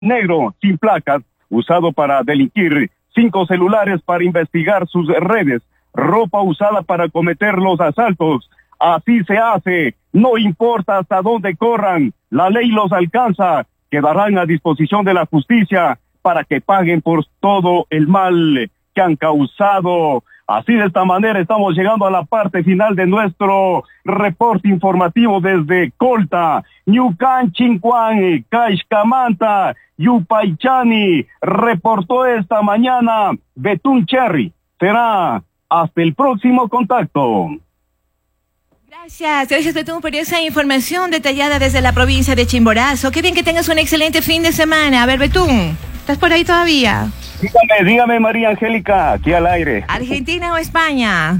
negro sin placas, usado para delinquir, 5 celulares para investigar sus redes, ropa usada para cometer los asaltos. Así se hace, no importa hasta dónde corran, la ley los alcanza, quedarán a disposición de la justicia para que paguen por todo el mal que han causado. Así, de esta manera estamos llegando a la parte final de nuestro reporte informativo desde Colta, Ñucanchicuán, Caixcamanta, Yupaychani. Reportó esta mañana Betún Cherry. Será hasta el próximo contacto. Gracias Betún por esa información detallada desde la provincia de Chimborazo. Qué bien que tengas un excelente fin de semana. A ver, Betún, ¿estás por ahí todavía? Dígame María Angélica, aquí al aire. ¿Argentina o España?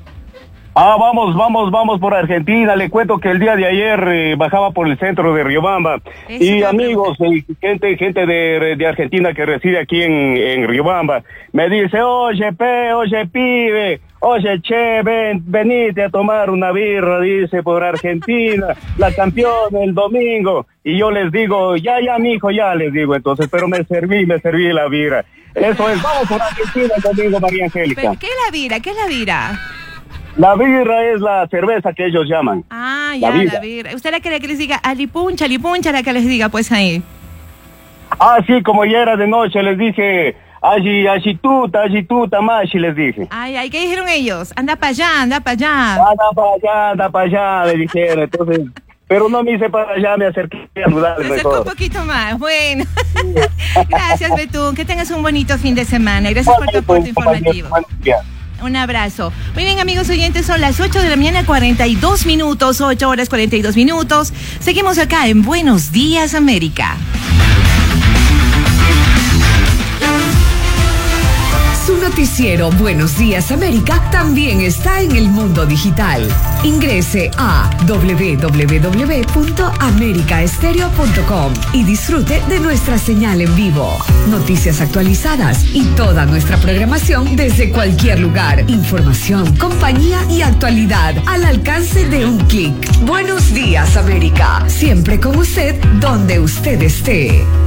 Vamos por Argentina. Le cuento que el día de ayer bajaba por el centro de Riobamba. Y amigos, gente de Argentina que reside aquí en Riobamba, me dice, oye pibe, oye che, venite a tomar una birra, dice, por Argentina, la campeona el domingo. Y yo les digo, ya mijo, ya les digo, entonces, pero me serví la birra. Eso es, vamos por Argentina el domingo, María Angélica. ¿Pero qué es la birra? ¿Qué es la birra? La birra es la cerveza que ellos llaman. Ah, ya, la birra. ¿Usted la quiere que les diga alipuncha, la que les diga, pues ahí? Ah, sí, como ya era de noche, les dije, agituta, machi, les dije. Ay, ¿qué dijeron ellos? Anda para allá. Anda para allá, me dijeron, entonces... Pero no me hice para allá, me acerqué a saludarles. Me acercó un poquito más, bueno. Gracias, Betún, que tengas un bonito fin de semana. Gracias por tu aporte informativo. Un abrazo. Muy bien, amigos oyentes, son las 8 de la mañana, 42 minutos, 8 horas 42 minutos. Seguimos acá en Buenos Días, América. Su noticiero Buenos Días América también está en el mundo digital. Ingrese a www.americaestereo.com y disfrute de nuestra señal en vivo, noticias actualizadas y toda nuestra programación desde cualquier lugar. Información, compañía y actualidad al alcance de un clic. Buenos Días América, siempre con usted donde usted esté.